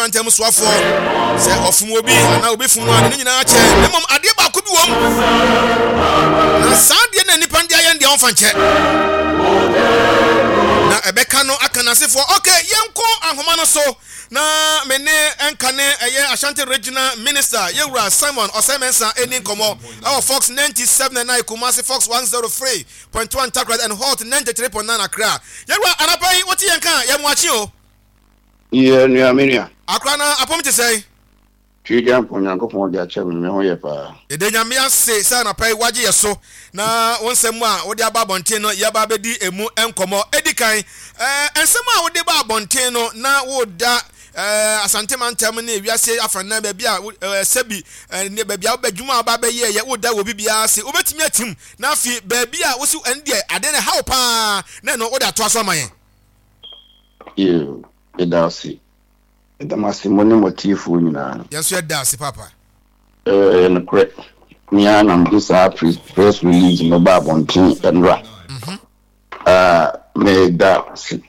antem soafo se ofum obi na obi fum no ane nyina ache nemom ade ba ko bi wom na saade na nipa ndi aye ndi onfa nche na ebeka no akanasefo okay yenko ahoma no so na mene enkane eye Ashanti Regional Minister Yewura Simon Osemensa eni komo our Fox 97.9 Kumasi Fox 103.1 Takrad and Hot 93.9 Accra Yewura anapai woti yenka yemwachi o Ye ni amenia Accra na apomte sei Twiga Nyankopon de ache me ho ye pa Edenyame ase say anapai waje yeso na wonsem a wode aba bonten no yaba bedi emu enkomo edikan ensem a wode ba bonten no na woda Asante mantem na ewiase afana ba bia sebi ne ba bia badwuma aba ba ye woda wo bibia ase obetimi atim na afi ba bia wosi ende ade ne how pa na no woda to aso mayen you edasi edamasi moni motifu nyina yeso edasi papa no correct nia na mbusa press release no ba bontin enra me da si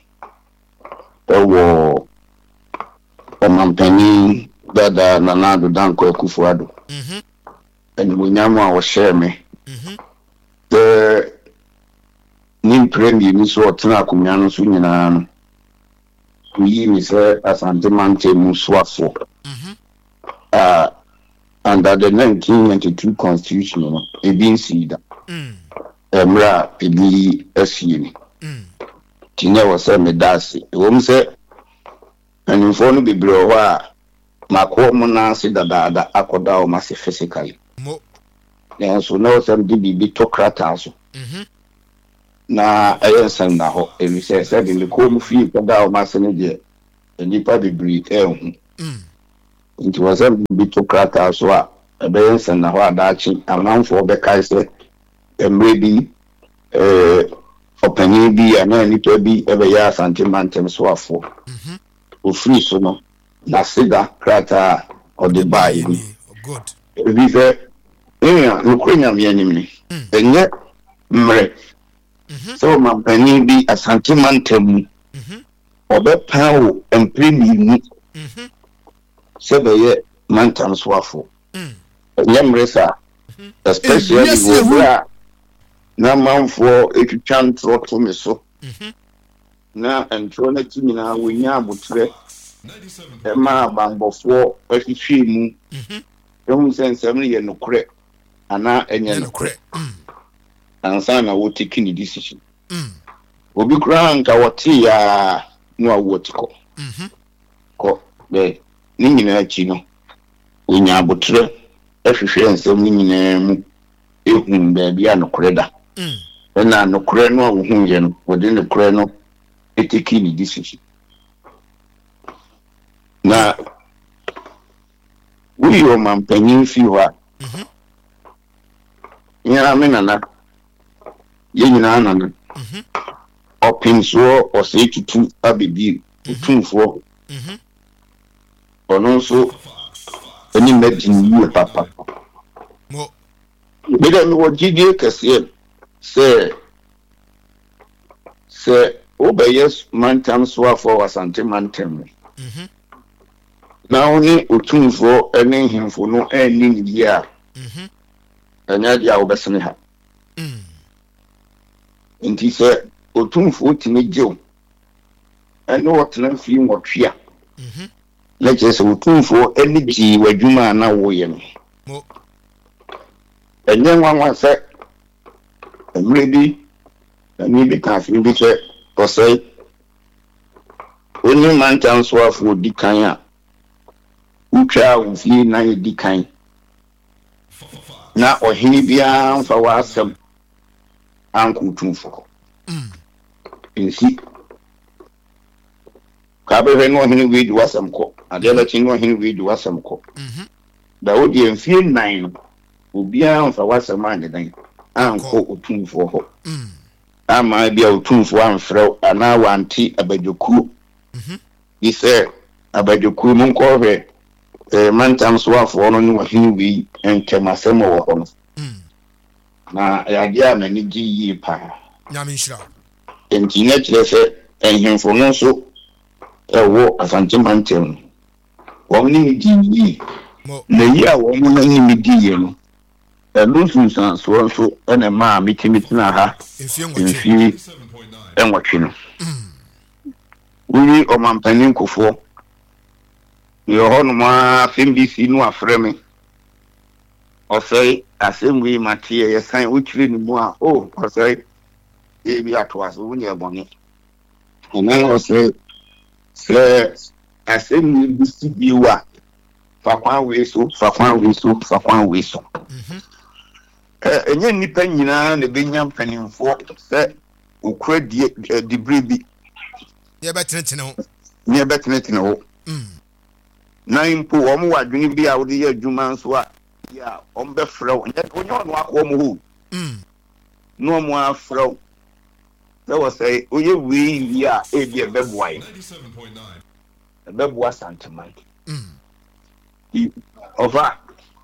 owo Mampani dada Nanado Danko Akufuado. And Munyama was share me. The Nim Premier Miss Watana Kumiano Sunan. We miss Asante Mante Muswafo. Under the 1992 Constitution, a being seed. Emra Pidi Esini. Tina was a medasi. Whom said. And in front of the bureau, my common answer that akoda o massive physically. And so now some DB Tokrat also. Na I send now, and we said in the common field, Koda o massive, and you probably breathe. It was a Bitokrat also, a bayan send now, dachi, a man for the Kaiser, and maybe opening be and any to be every year sentimental swafo. Free so no na sida krata or the buy good we say no kwenya me anim ni enye mre so mampani bi Asante Mantem obepa wo empremi ni sebeye Mantam swafo enye mre sa especially where na manfo etwitwa ntroto me so na entro na timina wonya abotre ma bambofo ahihwe mu ehun sensem ne ye nokre ana enye nokre ansa na wo take ni decision obi kura nka wote ya no awotiko ko be ni nyina achi no wonya abotre ahihwe ensem ni nyina mu ehun ba bia nokre da na nokre no wo ye no wode nokre no taking the decision. Now, we are Mampani fever. Yeah, I mean, Yanana, or Pinsor, or say to two Abibi, 2-4, or also any medicine you, Papa. We don't know what GD can say, Obeyes Mantam Swafo Asante Mantem. Now only Utunfo earning him for no ending year. And Nadia Obesaniha. And he said, Utunfo Timmy Joe. I know what to feel what fear. Let's just Utunfo energy where Juma now William. And then one said, and maybe, and maybe can't be said. Say, only Mantam Swafo Dikanya, Ucha will flee na Dikai. Now, or he be for was some Uncle Tunfo. In see, Cabin no him read was some cock, and the other thing no him read was some cock. The audience feel 9 will be on for what's a man then, Uncle Tunfo. I might be able to one throw and now one tea about your coup. He said about your coup, Muncore, Mantam Swaf, one of him be and Kemasemo on. Now, I got many G. Pa. Namisha. And Tinet said, and him for no so a war as Asante Mantem. omni di na yi a wo mo ni mi di ye no lusu san so ene ma mitina ha infi enwatwe no wuri omampanin kofo yo hono ma FMBC no afre me osei asemi matie ye san utwire ni mu a osei e bi atwas woni eboni ene osei se asemi bisi biwa fakwan weso enye nipa nyina na benya mpanimfo se okura dibri bi ye betenetene ho na impo wo mo wadwene bi a wo de ye adwuma nso a ya ombe frew onye no akọ mo hu no mo afrew se wo say oye wi ya e bi ebeboa 97.9 ebeboa santeman over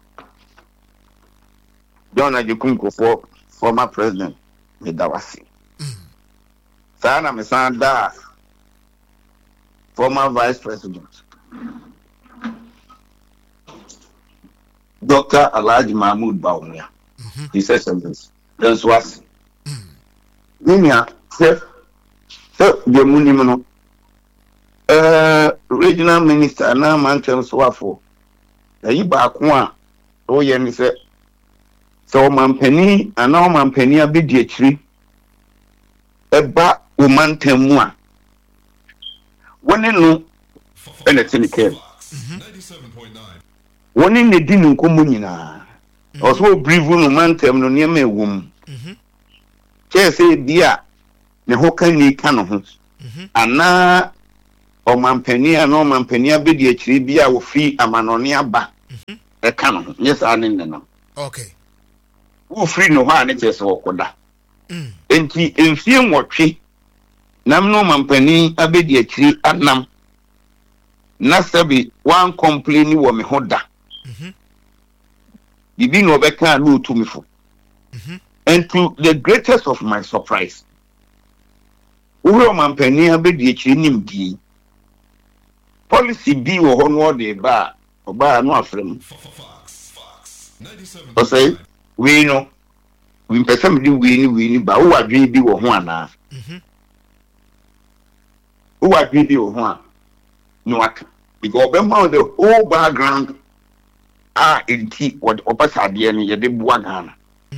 John Ajukunko for former president Medawasi. Sana Mesanda former vice president Dr. Alhaji Mahmoud Bawumia. He said something. That's was Minya the Munimono regional minister na Mancham Swafo. The Ibakwa Oyen said so mampani ana mampani abedi akiri eba omantamu a woni no ene tinike 97.9 woni ne di nkomo nyina oso brief no mantam no niam ewum che se bia ne ho kan ni ka no ho ana o mampani ana mampani abedi akiri bia wo fi amanone aba e ka no yes ane no okay wo free no ha ne chese okoda enti enfie nwotwe nam no mampani abedi akiri anam na sabi one complain wo me hoda bibi no beka no otumifo and to the greatest of my surprise wo mampani abedi akiri nimdi policy bi wo ho no de ba oba no afrem o say we know we person di we ba wo adwen bi wo ho ana wo adwen bi wo ho a no aka because obema the whole background enti what opasade ne ye de bua Ghana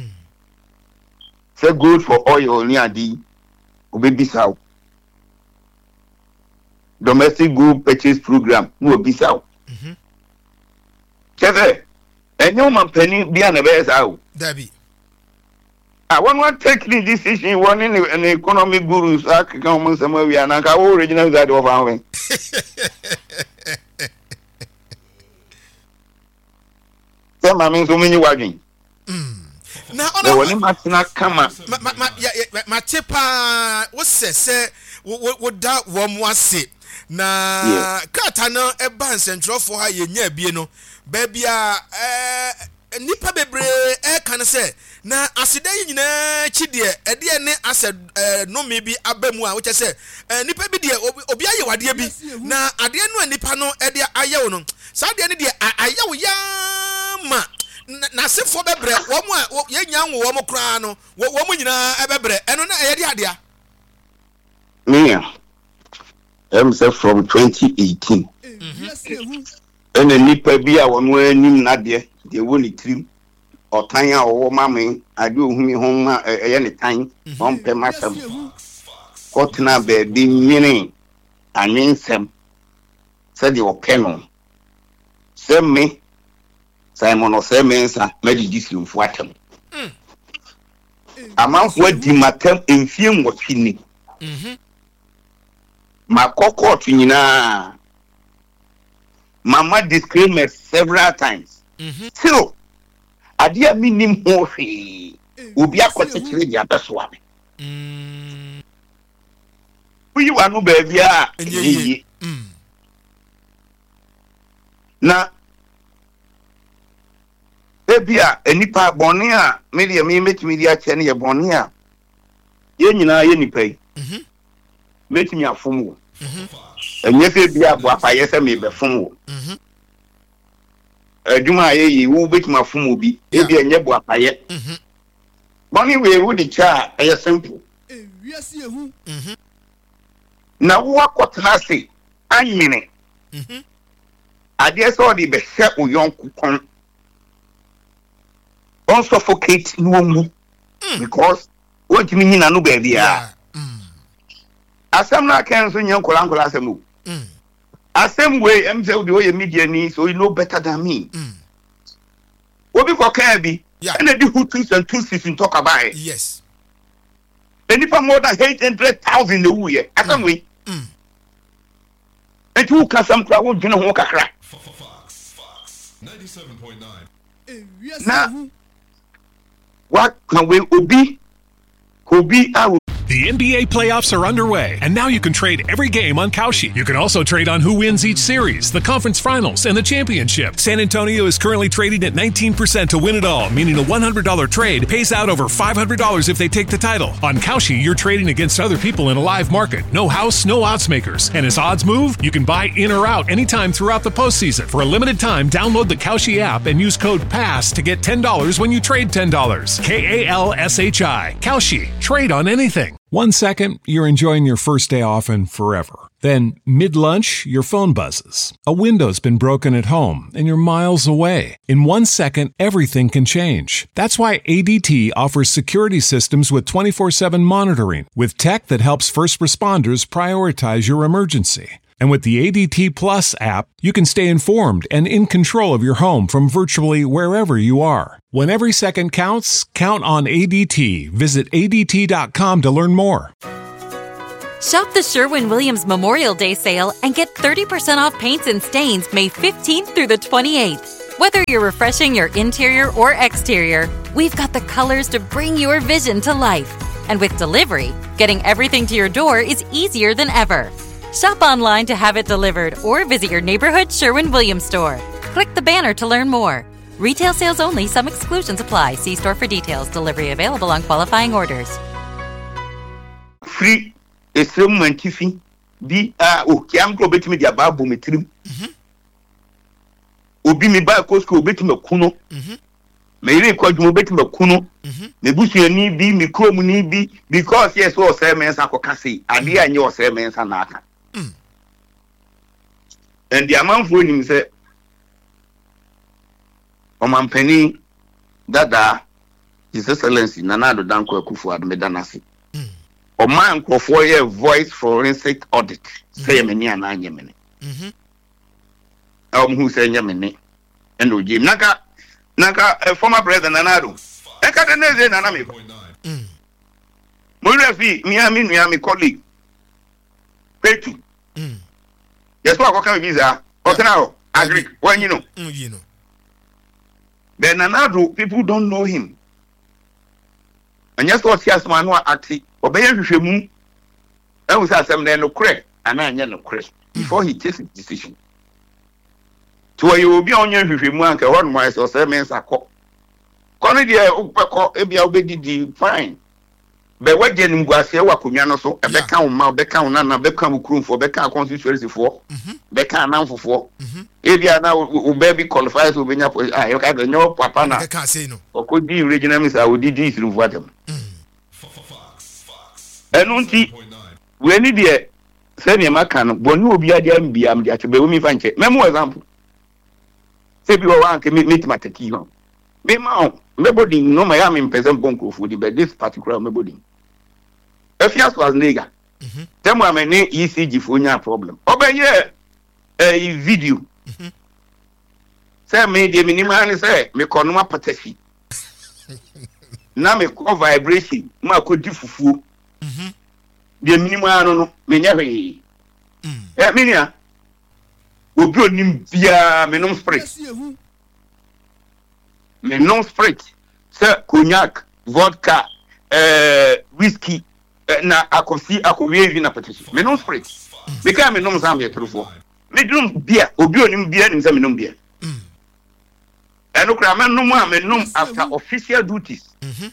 say good for oil ni adi obebisaw domestic good purchase program no obisaw cheze enyo mampani bia na be saw Dabi. I want to take the decision one in the economic gurus come somewhere we are now original that of our some I mean so many wagging. Now on must come ma chepa what say what that one was say na katana e ban central for ha ye nya bie no baby nipa bebre kan say na asida nyina chide e de ne ased no me bi abamu a wo che say nipa bi de obi aye wade bi na ade no nipa no e de aye wo no sa de ne de aye wo ya ma na sefo bebre wo mu a ye nya nwo wo mu kra no wo mu nyina e bebre eno na ye de ade a me say from 2018 ene nipa bi a wo no anim na de wo ni trim otan a wo mame ade ohumi ho ma eye ne tan won pe masam kotna be bi nyini anwensem se de openo se me Simon o se mensa medidisi mfu atem amanfo adi matem emfie nwotwini makoko nyina mama disclaimer several times still adia minim ho hwe obi akotekere dia beso ame uyi wanu ba bia yi na ebia enipa boni a media me metimi dia che ne ye boni a ye nyina ye nipa yi metimi afomu enye fe bia bo apaye se me be fomu adwuma ye wo betima fom obi e bi enye bo apaye money we wo the cha e simple wiase ehu na wo akotena se anyene ade so di be hwe oyonko kon on suffocate no mu because what you mean no baby asem na kan so nyen kola asem o asem way em say the way media ni so you know better than me obi ko kan bi and the Hutus and Tutsis talk about it. Yes. And if more than 800,000 a year, I can we. And you can some crowd won't know what crack. Fox 97.9. Now, what can we be? Could be our. The NBA playoffs are underway, and now you can trade every game on Kalshi. You can also trade on who wins each series, the conference finals, and the championship. San Antonio is currently trading at 19% to win it all, meaning a $100 trade pays out over $500 if they take the title. On Kalshi, you're trading against other people in a live market. No house, no odds makers. And as odds move, you can buy in or out anytime throughout the postseason. For a limited time, download the Kalshi app and use code PASS to get $10 when you trade $10. KALSHI. Kalshi. Trade on anything. 1 second, you're enjoying your first day off and forever. Then, mid-lunch, your phone buzzes. A window's been broken at home and you're miles away. In 1 second, everything can change. That's why ADT offers security systems with 24/7 monitoring, with tech that helps first responders prioritize your emergency. And with the ADT Plus app, you can stay informed and in control of your home from virtually wherever you are. When every second counts, count on ADT. Visit ADT.com to learn more. Shop the Sherwin-Williams Memorial Day sale and get 30% off paints and stains May 15th through the 28th. Whether you're refreshing your interior or exterior, we've got the colors to bring your vision to life. And with delivery, getting everything to your door is easier than ever. Shop online to have it delivered or visit your neighborhood Sherwin-Williams store. Click the banner to learn more. Retail sales only. Some exclusions apply. See store for details. Delivery available on qualifying orders. Free a sermon tiffin be kiam go betimi dia babu metrim obi mi ba kosko betimi kuno me ire kwadwo betimi kuno me busuani bi mi krom ni bi because yes o say men sa kokase ade anye o say men sa na aka and the amount for him say omampani dada His Excellency Nana-Addo Dankwa Akufo-Addo medanasi o man for a voice forensic audit say many and anyamene who say nyamene and o jim naka former president Nana-Addo eka de neze nana me mo refi mi colleague Petu yes what can visa otena agree when you know then Nana-Addo people don't know him and just what he has man who acti obey hwehwemu e wo say asem na no kre ana anya no kre before he takes his decision to you obi onye hwehwemu anka ho no mai so say men sakọ kono de upeko e bia obedidi fine be waje nim guase wa konwa no so e be ka wo ma be ka wo na be ka wo kurumfo be ka constituency fo be ka nanfofo e bia na wo baby qualifies wo benya you ka go nyo papa na ka say no okodi regional minister wo didi through vatem enunti we ni de say me maka no bonu obi ade ambiam de atebe wo mi fa nche memo example say bi wo wan ke meet mataki no me ma mebodi no ma ya me mpese bonkrofo di but this particular mebodi efias was nega temo amene ECG fo nya problem obenye video say me de minima ni say me kono ma patashi na me ko vibration ma ko di fufuo the minimum no me nya hwe minia obi onim bia me nom spirit say cognac vodka whiskey na akosi akowie na petition me nom spirit me ka me nom sam ye trufo me drum bia obi onim bia nim say me nom bia eno kra me nom after official duties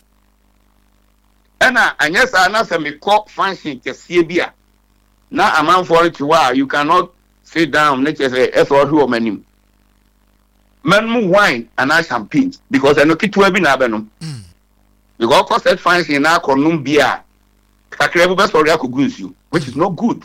Ena anyesa na se me call function kese bia na amanfo rechiwa you cannot sit down na say eso hwe o manim men wine and champagne because I know kitu be na benom. Because cost fines in our conum beer. Kakrebu best for you, which is not good.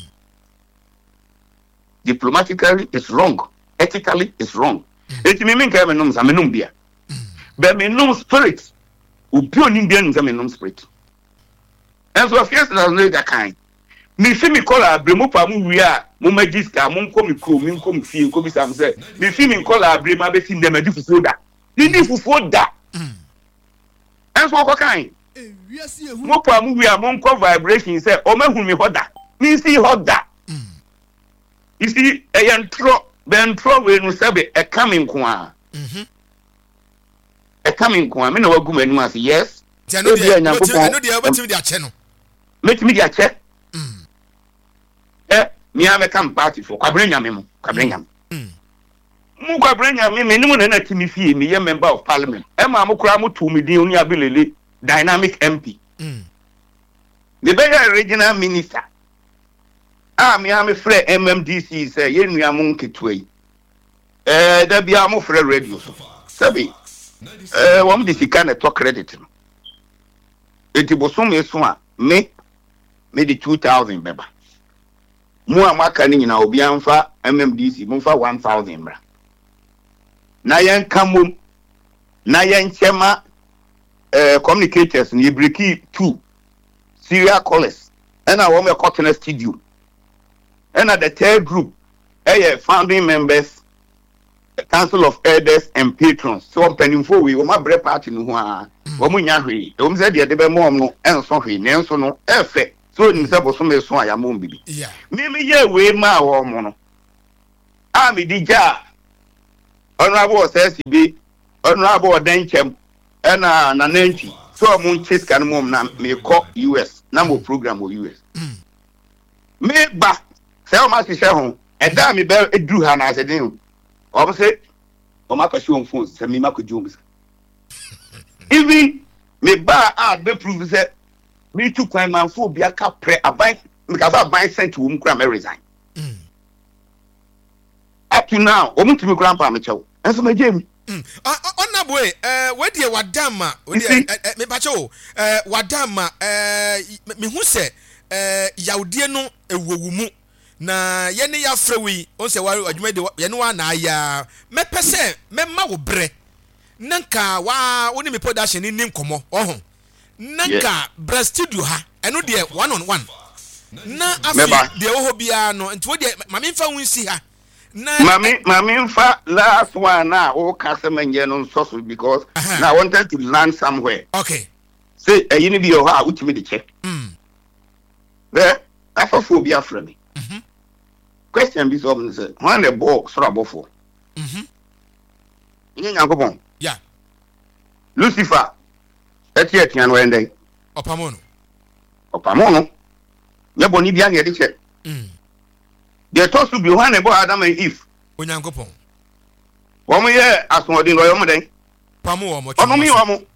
Diplomatically, it's wrong. Ethically, it's wrong. It means I'm beer. But menum spirit, who pure Indian menum spirit. And so, first, there's no that kind. Me see me call a Bremopa Muria, Mumagista, Mumcomico, Mincom Fee, Comisam said. Me see me call a Brema between them a different that. Did you for that? And so, what kind? Mopa Muria, Monco vibration said, O man whom me hot that. Me see hot that. You see, a young tro, Ben Tro will say a coming qua. A coming qua, me no good man, yes. I know the other to channel. Make me a check. Me have a come party for Cabrina Memo, Cabrina. Mukabrina, me, no one in a Timothy, me, a member of parliament. Emma Mokramu to me, the only ability, dynamic MP. The better regional minister. Me, I'm a friend MMDC, say, Yen, we are monkey tway. There be a more friend radio. Sabi, one this kind of talk credit. It was so me, the 2,000 member. Mua makani na obi amfa MMDC mumfa 1,000 bra na yen kamum na yen chema communicators ni breki 2 serial callers and I want me cotton studio and at the third group founding members council of elders and patrons so penimfo we my break party no ho a wo munya hwe o mze de be mo no enso hwe ne enso no efe so ni se boso me so ayamo bibi yeah me ye we ma wo mo no a me dija honorable says be honorable denchem na nanchi so mo chase kan mo na me ko US na mo program o US me ba se o ma se ho e da me be edru ha na se den o say o ma ko shi on phone se me ma ko jom even me ba be prove say me too kwan man fo bia ka pre aban me ka ba ban sent wo mkura me resign up to now o mutumi grandpa me chew enso me jemi onna boy we de wadama we de me ba chew wadama me hu se yaudie no ewowu mu na ye ne ya frewi on se wa adwuma de ye ne wa na ya me pese me ma wo bre nanka wa woni me production ni nkomo ohun nanka bra studio ha eno de 1-on-1 na afi de oho bia no nti wo de mame mfa wunsi ha na mame mfa last one na o customer nje no so because na I wanted to land somewhere okay say you need be your ha utimi de check there afophobia from me question be so say when the ball sort abofo Yankopon yeah Lucifer etian no endey opamono nyebo ni bia na de che de to su bi hwan e bo Adam and Eve onyankopon wo mo ye asodin lo yo mo den pamo wo mo ono mi wo mo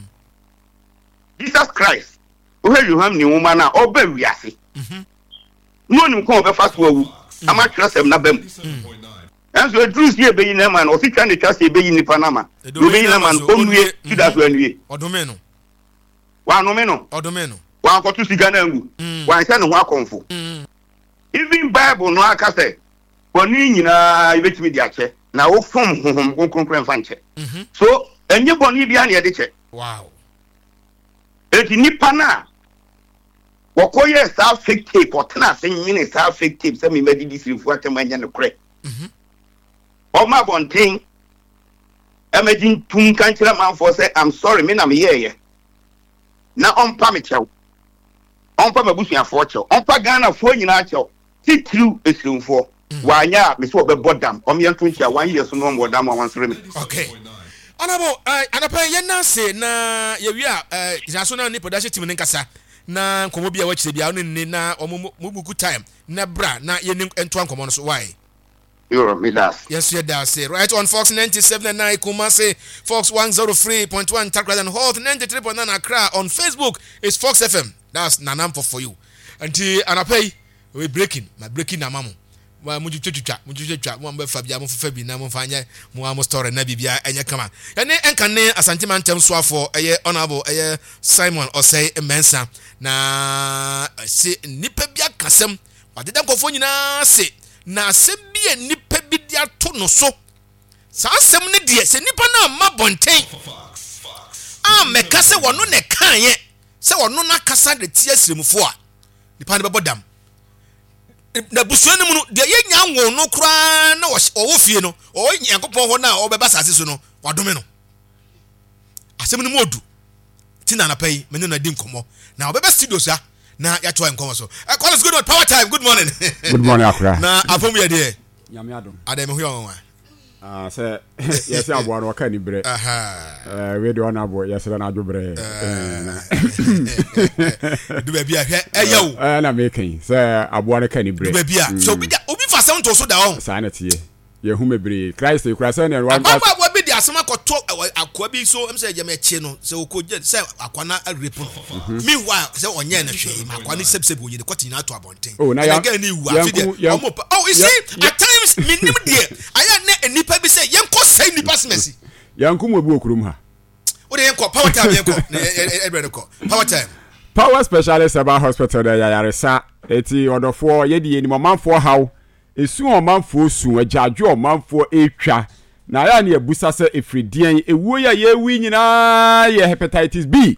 Jesus Christ o he Yoham ni woma na oba wiase no nim ko oba faso awu ama twasem na bam enso edrus ye be yina man o si twa ne twase be yini panama do be yina man onue Judas wanue odome no wanome no odome no wan ko tu siga na ngu wan se ne ho akonfo even Bible no aka say boni nyina ibetimi di ache na wo fom honhom konkron fa nche so enye boni bia na ye de che wow eti nipa na wokoye sa fake tape otena se nyine sa fake tape se me medi di sirifu atemanya ne kre o ma bontin imagine tun kan kira man for say I'm sorry me na me ye na onpa me chew onpa mabusuan for chew onpa Ghana for nyina chew titru esirumfo wanya me so be bodam o me ntun chia 1 year so no bodam wan sere me okay honorable anapa ye na say na ye wi a international ni production team ne nkasa na nkomo bia wa kire bia no ni na omubuku time na bra na ye ni ento nkomo no so why you're me das yes you das right on Fox 97.9 Kumasi, Fox 103.1 Takrad and Holt 93.9 Accra. On Facebook is Fox FM. That's nanam for you. Until anapay we breaking my breaking na mamu wa mujuchucha mo mbe fabia mo fabi na mo fanya mo am store na bibia enye kama ene enkane Asante Mantem soafo eye honorable eye Simon Osei Mensa na se nipa bia kasem wadeda nkofo nyina se na asem bia nipa bi dia to no so sa asem ne de se nipa na ma bonten meka se wono ne kan ye se wono na kasa de tie siremfo a nipa ne bebodam na busuani mu no de ye nya nwo no kura na wo fie no o Yankopon ho na o beba sase so no wadome no asem ne modu tina na pay me na di nkomo na o beba studio sa na ya to nkomo so call us good power time good morning Akra na apom ye de nyame adom ade me hu yo wa say yes abo no ka ni bre we do na abo yes na adwobre du be bia hwe eyo na me kan say abo na ka ni bre du be bia so obi fa sem to so da on sa na tie ye hu me bre Christ e kura say na one ba bi di asema ko to akwa bi so em say je me che no say okoje say akwa na repo meanwhile say onye na hwe akwa ni sebseb onye de kwati na to abonten na ya ga ni wu afide you see at times minim de aya na enipa bi say yenko say nipa smesi yanku mo bi okurum ha o de yenko power time yenko ebre ko power time power specialist about hospital there yaresa eti odofo ye di enimo manfo haw esu omanfo su agyajo omanfo etwa na ya na ebusa se efridian ewuo ya ye wi nyina ye hepatitis B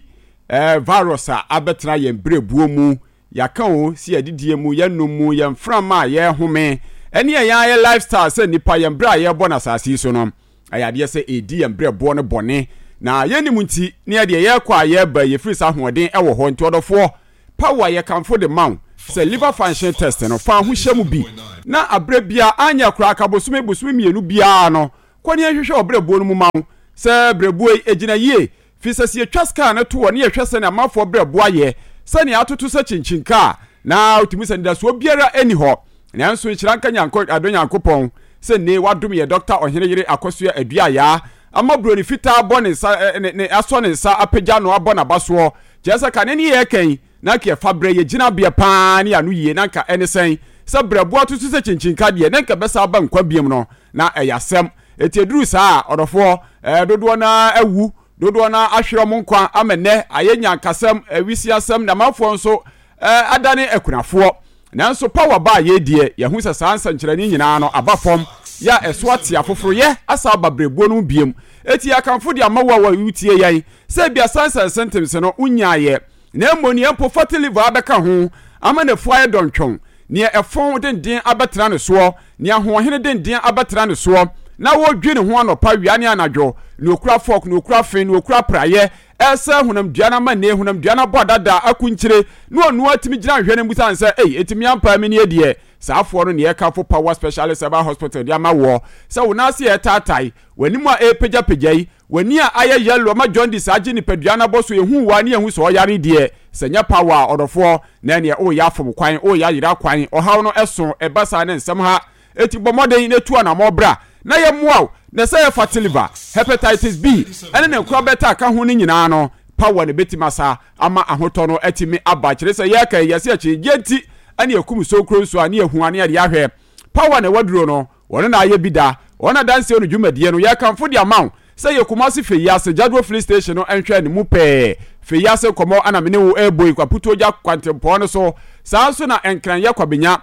virus a abetra ye mbrebuo mu yaka o si adidie mu ye nomu ye mframa ye home ene ye lifestyle se nipa ye mbra ye bona asasi so no ayade se edi ye mbrebo no bone na ye nimu nti ne de ye kwa ye ba ye free sa hoden ewo ho nti odofo power ye kanfo de man se liver function test no fa ho hyemu bi na abre bia anya kura akabosume mienu bia no kwani ehwehwe obrebo no mu ma se brebo ejina yie fi se sie twaska na to ne ehwe se na mafo brebo aye se ne atoto se chinchinka na otimi se ndaso biara eni ho na nso chiranka nyanko adonyankopon se ne wadom ye doctor oheneyire akoso adua ya ama broni fita bone sa ne aso ne sa apagya no abona baso jesa ka ne ne ye kan na ke fabre ye gina bia pa ne anu yie na nka ene sen se brebo atoto se chinchinka de ne nka besa ba nkwa biem no na eyasem eteduru saa odofo dodo na awu dodo na ahwere mo nkwa amene ayenya nkasem awisi asem na mafo nso adane akunafo nanso power ba ye die ye hu sesa ansankyerani nyina no abafom ya eswati afoforo ye asa babrebo no biem eti akanfo de amawa wa yutie yan se bia sansan sentems no unyaaye na emoni empo fertilizer abeka ho amane fuaye dontwon ne efon denden abetra ne so ne ahohene denden abetra ne so na wo dwene ho anopa wiane anadwo ne okura fork ne okura fen ne okura praye esa hunam duana ma ne hunam duana bodada akunkyire no onu atimi gina hwene mbusa nsa etimi ampa me ne edie saafo no ne ekafo power specialist aba hospital dia ma wo se wona se etatai wanimu a epegapegyai wani a aye yellow ma jaundice agi ni peduana boso ehu wa ne ehu so yare die senya power odofo na ne o ya fom kwan o ya yira kwan o hawo no eso ebasa ne nsem ha eti bomoden ne tu anamo bra na ye muaw na say fertilizer hepatitis B ene ne kura beta ka ho ni nyina no power ne betimasa ama ahoto no etimi aba kire say ye ka yesi achi genti ane ekum so kro so ane ehu ane ade ahwe power ne waduro no wona na aye bida wona danse onu dwumadie no ye kanfo di amount say ye kumasi feyase jadwo free station no enhwe ne mu pe feyase komo ana mene wo eboy kwaputo ja kwantempo no so sanso na enkran ye kwabenya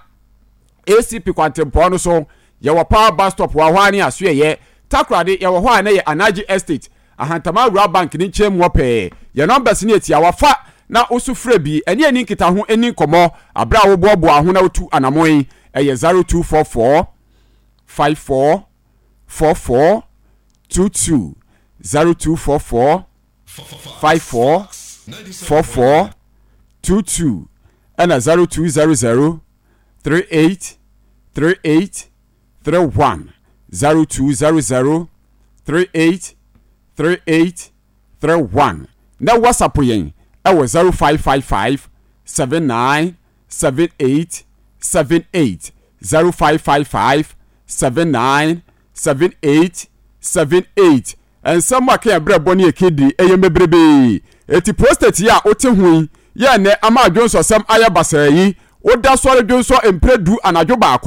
ACP kwantempo no so ye wo power bus stop wa hwani aso ye takrade ye wo hwa na ye Anaji Estate ahantama rural bank ni nchemu pe ye numbers ni etia wafa na osufre bi eni eni nkita ho eni komo abra wo bobo aho na otu anamoi eye 0244 54 44 22 0244 54 44 22 and 0200 38 38 31 0200 38 38 31 na WhatsApp yen ewo 0555 79 78 78 0555 79 78 78 and some aka brebo ne ekedi eyemebrebe eti prostate ya ote hui ye ne ama adwonso sam aya basayi oda sore dwonso empredu anadwo baako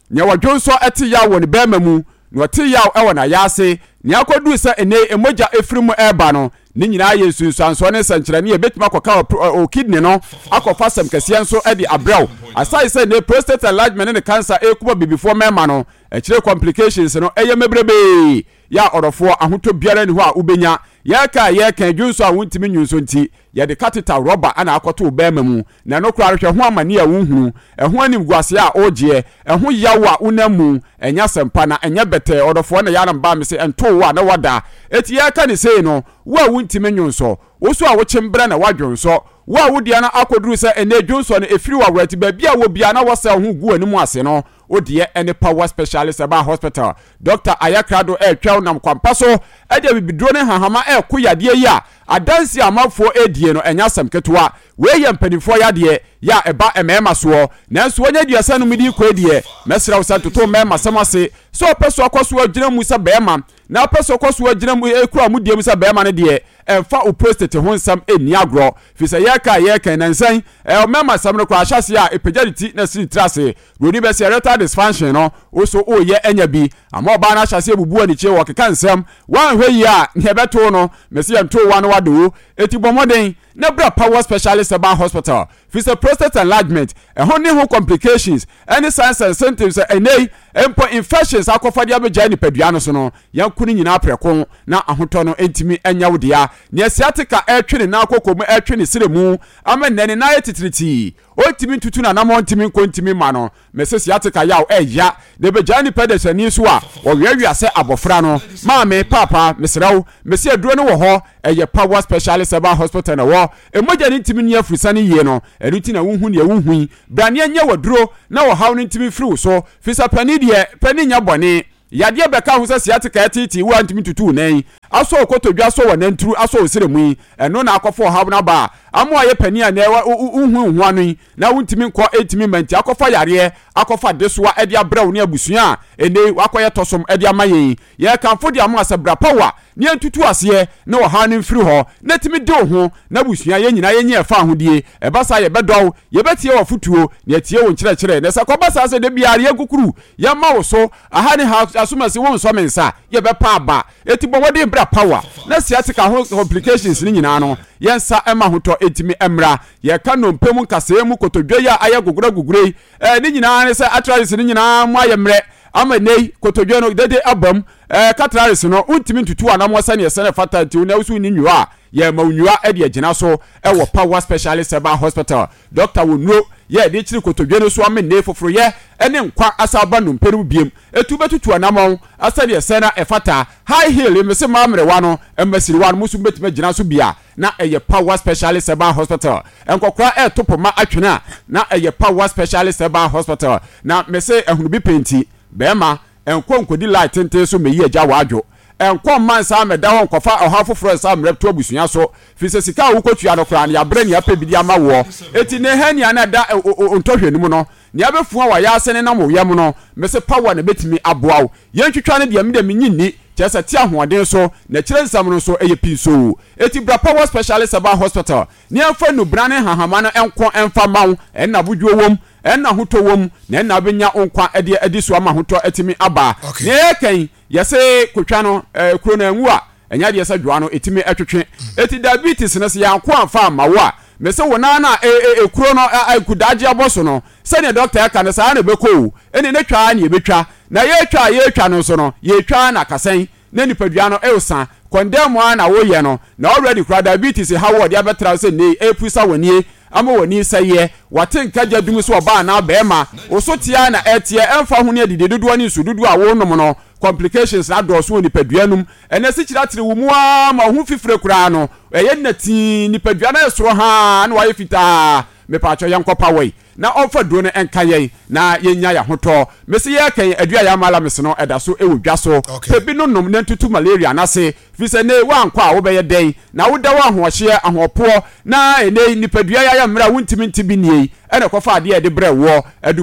nya wadwonso ete ya wɔ ne bɛma mu na ɔte ya ɛwɔ na yase nya akodu sɛ ene emoja efrimu eba no ne nyina ye sunsuanso ne sankyerɛne ye betima koka o kidney no akɔfa sam kɛseɛ nso ɛde abrɛw asai sɛ ne prostate enlargement ne cancer ekuba bibifo mɛma no ɛkyerɛ complications no ɛyɛ mebrebe ya ɔrɔfo ahoto biara ne ho a ubenya yɛka dwunso a wontimi nwunso nti yɛde catheter rubber ana akɔto bɛma mu na no kora hwɛ ho amane a wonhunu ɛho anim guase a ogye ɛho yawo a unamu ɛnya sempa na ɛnya bɛtɛ ɔrɔfo na yaram ba me se ɛnto wo a na wada eti yɛka ne sei no wo a wontimi nwunso wo so a wo kyembra na wadwonso wo a wodia na akoduru sɛ ene dwunso no efiri wa wurati ba bia wo bia na wɔsɛ ho gu animu ase no odie ene power specialist aba hospital Dr. Ayakrado twɛw nam kwampa so ɛde bibiduro ne hahama ɛko yadeɛ yi a adansi amafo edie no enya sam ketewa we yɛ mpanifo yadeɛ ya ɛba ɛmɛma soɔ nanso wɔnya duasa no midi kɔ edie mɛsrɛ wo sɛ toto mɛma sam ase so pɛso akɔso agyina mu sɛ bɛma na pɛso akɔso agyina mu ekura mu die mu sɛ bɛma ne deɛ ɛmfa o prostate ho nsam eni agorɔ fi sɛ yɛka nansan mɛma sam no kɔ ahyase a epegyaditi na siri trase roni bɛ sɛ erectile dysfunction no oso oyɛ enya bi ama ɔba na ahyase ebubu ani kye wɔ keka nsam wanhwɛ yi a nhɛbɛto no mɛsi yɛnto wa no wado eti bɔmɔden na bra power specialist aba hospital fi sɛ prostate enlargement ɛho ne ho complications any signs and symptoms ɛnei empo infections akɔfa de abegya nipadua no so no yankuni nyina prɛko na ahotɔ no entimi enya wodia ne sciatica ɛtwe na akɔkɔ mu ɛtwe ne sire mu ama nane na yetitiriti ontimi tutu na nam ontimi kontimi ma no mese sciatica yaw ɛya de begya nipadasani so a wɔwiawia sɛ abofra no maame papa mesrew mese aduro no wɔ hɔ ɛyɛ power specialist aba hospital na wɔ emoja ne ntimi ne afrisane yie no ɛno ti na wonhu ne wonhui brane anya waduro na wɔ haw ne ntimi firi so fisa pani nya bɔne yadeɛ bɛka ho sɛ sciatica titi wo antimi tutu nan aso okotodwa so wɔ nanturu aso osiremu ɛno na akɔfo haw na ba amo ayɛ pani a na unhu anu na wontimi nkɔ etimi manti akɔfa yareɛ akɔfa desoa ɛde abrɛw ne abusua ene wakɔyɛ tosom ɛde amaye yɛ kanfo de amo asabra power ne ntutu aseɛ na wɔ ha ne mfiri hɔ na timi de ho na abusua yɛ nyina yɛ fa ahodie ɛbasa yɛ bɛdɔw yɛ bɛtie wɔ futuo ne tie wɔ nkyerɛkyerɛ ne sɛ kɔbasa sɛ de biare yɛ gukuru yɛ ma wo so aha ne ha asomasi won so mensa yɛ bɛpa aba eti bɔwɔde bra power na sciatica ho complications ni nyina no yɛnsa ɛma hotɔ etimi emra yɛ ka no mpemu nkasee mu kotodwa ya ayɛ gugure ne nyina ne sɛ atralis ni nyina mo ayɛ mrɛ ama nei kotodwa no dede abam catraris no untimi ntutu anam wasa ne yɛsɛ fata nti na usu ni nwua yɛ ma nwua ɛde agina so ɛwɔ power specialist aba hospital Dr. Wonro yɛ de kyiri kotodwa no so amene foforo yɛ ɛne nkwa asaba no mpɛru biem etu betutu anam asa de yɛsɛ na ɛfata high heel mese mamrewa no ɛmasiri wa no musu betima gina so bia na ɛyɛ power specialist aba hospital ɛnkɔkora ɛtopoma atwena na ɛyɛ power specialist aba hospital na mese ehunu bi penti bɛma ɛnkɔnkɔdi light tente so meyi agya wadwo ɛnkɔ mansa ameda hɔ nkɔfa ɔha foforo sa mrɛpto abusua so fi sɛ sika wo kotua no kora ne abrɛ ne apɛ bidi ama wo eti ne hania na da ntɔhwɛ mu no ne abɛfua wa ya asene na mo yam no mese power na betimi aboaw yɛntwitwa ne de me de menyini kyesa ti ahoɔden so na kyerɛ nsam no so ɛyɛ pinso eti bra power specialist aba hospital ne amfa no brane hahama no ɛnko ɛmfa maw ɛna bodwo wom ɛna hotɔ wom na ɛna benya onkwa ɛde so ama hotɔ etimi aba ne yɛkan yɛse kotwa no kuro na nwu a ɛnya de yɛsɛ dwoa no etimi ɛtwetwe eti diabetes no se yanko amfa amawo a mese wona na kuro no kudaje aboso no se ne doctor ya kan sa na beko ene ne twa na yebetwa na yetwa no so no yetwa na kasen na nipadua no eusa condemn na wo ye no na already kura diabetes how de abetra se ne epusa woni ama woni seye wate nkaja dum so oba na bema osotia na etie emfa ho ne dide dodo ani sududu a wo nom no complications na do so nipadua num ene se kira tire wo mu a ma ho fifire kura no eye nati nipadua na esoro ha na waye fita me pa cho yankopa wei na ofa duro ne enkaye na yenya ya hotɔ mesi ye kan adua ya mala mesi no ɛda so ewodwa so pebi no nom na tutu malaria na se fi se ne wa nkɔ a wo bɛyɛ den na wo da wa ahoɔhye ahoɔpo na ene nipadua ya mra wontimi ntibi nie ɛna kɔfa ade ɛde brɛ wo